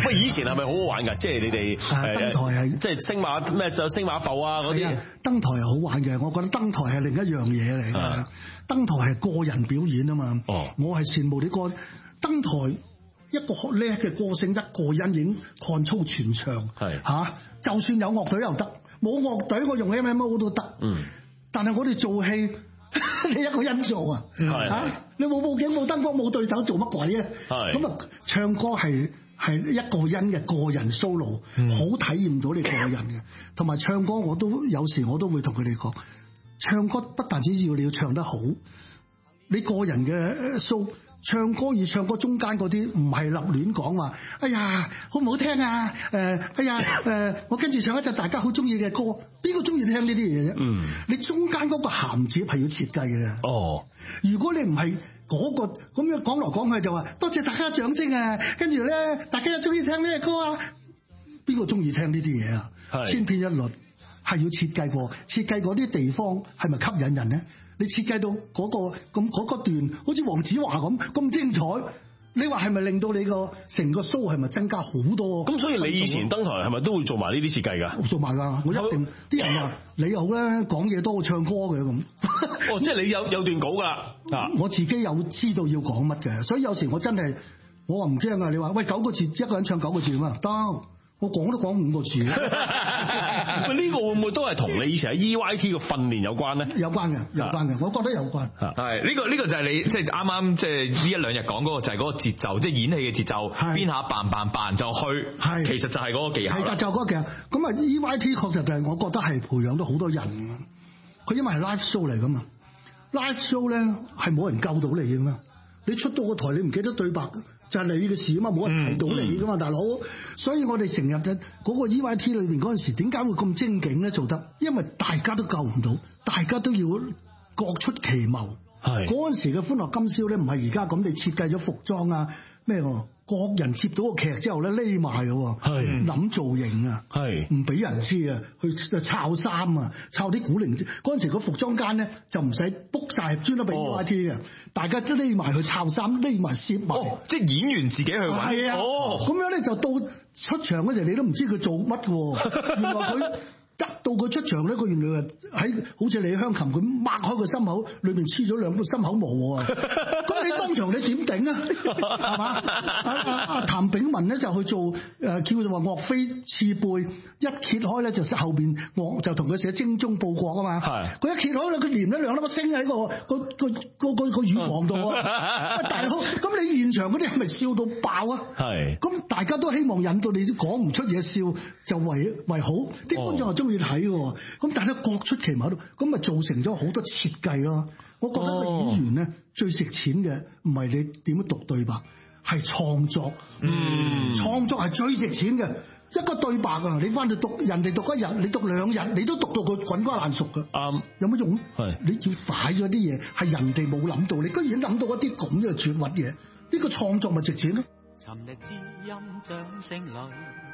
喂，以前係咪好好玩㗎？即係你哋登台係即係星馬咩就星馬埠啊嗰啲。 登台係好玩嘅，我覺得登台係另一樣嘢嚟嘅。登台係個人表演啊嘛。我係羨慕啲歌登台一個叻嘅歌星，一個人已經 control 全場。就算有樂隊又得，冇樂隊我用 MMO 都得。但係我哋做戲。你一個人做啊？你冇佈景冇燈光冇對手做乜鬼啊？咁啊，唱歌係一個人嘅個人 solo，好體驗到你個人嘅。同埋唱歌我都有時我都會同佢哋講，唱歌不但止要你要唱得好，你個人嘅 show。唱歌與唱歌中間嗰啲唔係立亂講話，哎呀好唔好聽啊？我跟住唱一隻大家好中意嘅歌，邊個中意聽呢啲嘢啫？你中間嗰個銜接係要設計嘅。如果你唔係嗰個咁樣講來講去就話多謝大家掌聲啊，跟住咧大家又中意聽咩歌啊？邊個中意聽呢啲嘢啊？千篇一律係要設計過，設計嗰啲地方係咪吸引人咧？你設計到嗰個段，好似黃子華咁精彩，你話係咪令到你個成個 show 係咪增加好多？ 咁所以你以前登台係咪都會做埋呢啲設計㗎？做埋㗎， 我一定。啲人話你好咧，講嘢多過唱歌嘅咁。 即係你有段稿㗎。 我自己有知道要講乜嘅，所以有時我真係我話唔驚啊！你話喂9個字一個人唱9個字嘛？得。我講都講5個字。 喂，呢個會唔會都係同你以前喺 EYT 嘅訓練有關咧？ 有關嘅，我覺得有關。 係呢個就係你即係啱啱即係呢一兩日講嗰個就係嗰個節奏，即係演戲嘅節奏，邊下扮就去。其實就係嗰個技巧。係就嗰個技巧。咁啊 EYT 確實就係我覺得係培養到好多人。佢因為係 live show 嚟噶嘛 ，live show 咧係冇人救到你嘅嘛。你出到個台你唔記得對白，就係你嘅事啊嘛，冇人提到你噶嘛，大佬。所以我哋成日就嗰個 EYT 裏邊嗰陣時，點解會咁精警咧？做得，因為大家都救唔到，大家都要各出奇謀。嗰陣時嘅歡樂今宵咧，唔係而家咁，你設計咗服裝啊咩喎？各人接到個劇之後咧，匿埋嘅，諗造型啊，唔俾人知啊，去抄衫啊，抄啲古靈精。嗰陣時個服裝間咧就唔使 book 晒，專登俾 EYT 嘅，大家都匿埋去抄衫，匿埋攝埋。即係演員自己去揾。係啊。咁樣咧就到出場嗰時，你都唔知佢做乜嘅。原來佢到佢出場咧，佢原來喺好似李香琴咁擘開個心口，裏邊黐咗2個心口毛喎。咁你當場你點頂啊？係嘛？譚炳文咧就去做叫做話岳飛刺背，一揭開咧就後邊我就同佢寫精忠報國啊嘛。佢一揭開咧，佢連咗2粒星喺個乳房度啊！大佬，咁你現場嗰啲係咪笑到爆啊？咁大家都希望引到你講唔出嘢笑就為好，啲觀眾又中意睇喎。咁但係各出奇謀度，咁咪造成咗好多設計咯。我覺得個演員咧最食錢嘅唔係你點樣讀對白，係創作。創作係最值錢嘅。一個對白啊，你翻去讀人哋讀1日，你讀2日，你都讀到佢滾瓜爛熟㗎。有乜用？你要擺咗啲嘢係人哋冇諗到，你居然諗到一啲咁嘅絕核嘢，呢個創作咪值錢咯。 尋日知音掌聲裏